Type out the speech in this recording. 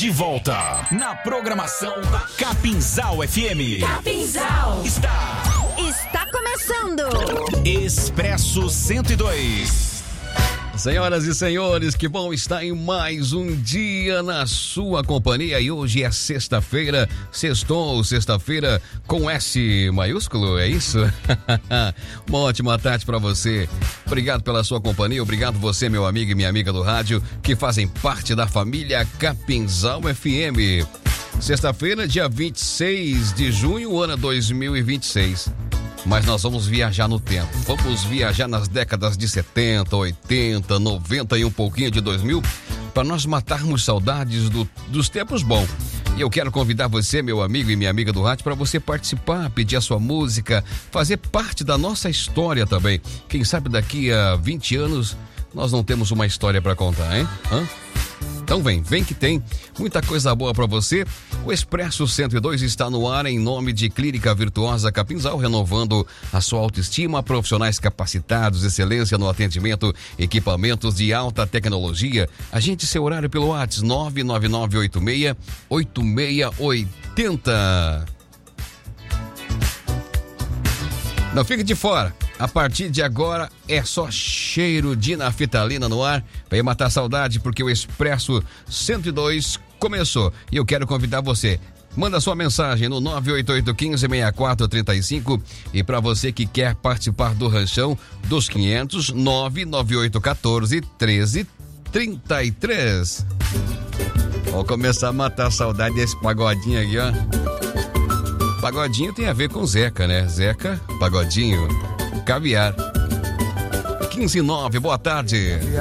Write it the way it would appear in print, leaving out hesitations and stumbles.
de volta na programação da Capinzal FM. Capinzal está começando Expresso 102. Senhoras e senhores, que bom estar em mais um dia na sua companhia. E hoje é sexta-feira, sexta-feira com S maiúsculo, é isso? Uma ótima tarde para você. Obrigado pela sua companhia, obrigado você, meu amigo e minha amiga do rádio, que fazem parte da família Capinzal FM. Sexta-feira, dia 26 de junho, ano 2026. Mas nós vamos viajar no tempo. Vamos viajar nas décadas de 70, 80, 90 e um pouquinho de 2000 para nós matarmos saudades dos tempos bons. E eu quero convidar você, meu amigo e minha amiga do rádio, para você participar, pedir a sua música, fazer parte da nossa história também. Quem sabe daqui a 20 anos nós não temos uma história para contar, hein? Então vem que tem muita coisa boa para você. O Expresso 102 está no ar em nome de Clínica Virtuosa Capinzal, renovando a sua autoestima, profissionais capacitados, excelência no atendimento, equipamentos de alta tecnologia. Agende seu horário pelo WhatsApp 99986-8680. Não fique de fora. A partir de agora é só cheiro de naftalina no ar. Vem matar saudade porque o Expresso 102 começou. E eu quero convidar você. Manda sua mensagem no 988156435. E para você que quer participar do ranchão dos 500, 998141333. Vou começar a matar a saudade desse pagodinho aqui, ó. Pagodinho tem a ver com Zeca, né? Zeca, pagodinho, caviar. 15:09, boa tarde.